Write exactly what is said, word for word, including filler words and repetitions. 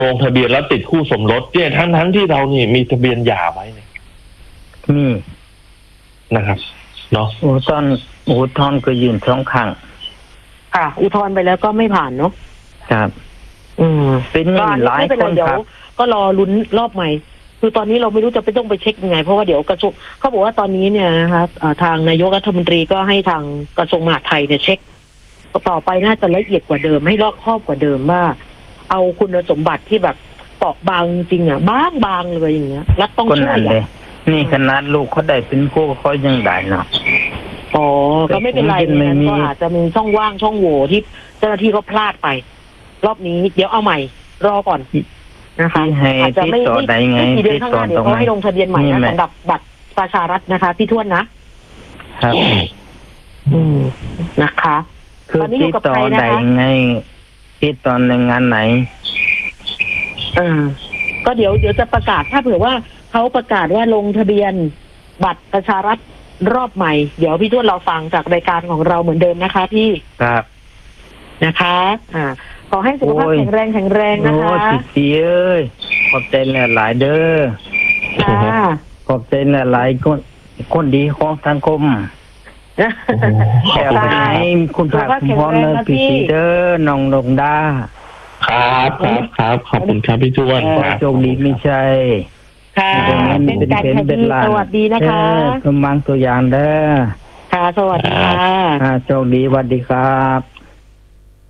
ลงทะเบียนแล้วติดคู่สมรสเนี่ยทั้งทั้งที่เรานี่มีทะเบียนหย่าไว้เนี่ยมีนะครับเนาะอุทธรณ์อุทธรณ์ก็ยื่นสองครั้งค่ะอุทธรณ์ไปแล้วก็ไม่ผ่านเนาะครับอืมเป็นหลายคนครับก็รอลุ้นรอบใหม่คือตอนนี้เราไม่รู้จะไปต้องไปเช็คยังไงเพราะว่าเดี๋ยวกระทรวงเขาบอกว่าตอนนี้เนี่ยนะคะทางนายกรัฐมนตรีก็ให้ทางกระทรวงมหาดไทยเนี่ยเช็คต่อไปน่าจะละเอียดกว่าเดิมให้รอบคอบกว่าเดิมว่าเอาคุณสมบัติที่แบบเปราะบางจริงอ่ะบางบางเลยอย่างเงี้ยรัฐต้องช่วยอ่ะนี่ขนาดลูกเขาได้เป็นคู่เขายังได้เนาะอ๋อก็ไม่เป็นไรนะก็อาจจะมีช่องว่างช่องโหว่ที่เจ้าหน้าที่ก็พลาดไปรอบนี้เดี๋ยวเอาใหม่รอก่อนนะคะอาจจะไม่ไม่ไม่กี่เดือนข้างหน้าเดี๋ยวเขาให้ลงทะเบียนใหม่นะสำหรับบัตรประชารัฐนะคะพี่ทวนนะครับอืมนะคะคือติดต่อได้ยังไงติดต่อในงานไหนอ่าก็เดี๋ยวเดี๋ยวจะประกาศถ้าเผื่อว่าเขาประกาศว่าลงทะเบียนบัตรประชารัฐรอบใหม่เดี๋ยวพี่ทวนเราฟังจากรายการของเราเหมือนเดิมนะคะพี่ครับนะคะอ่าขอให้สุขภาพแข็งแรงแข็งแรงนะคะโอ้ติดเตี้ยเอ้ยขอบใจหลายเด้อค่ะขอบใจหลายคนคนดีของสังคมแค่ไปไหนคุณพาคุณพ่อเนอพี่สีเด้อน้องดงดาครับครับครับขอบคุณครับพี่จ้วนโชคดีไม่ใช่ค่ะเป็นการคดีสวัสดีนะคะกำลังตัวอย่างเด้อค่ะสวัสดีค่ะโชคดีสวัสดีครับ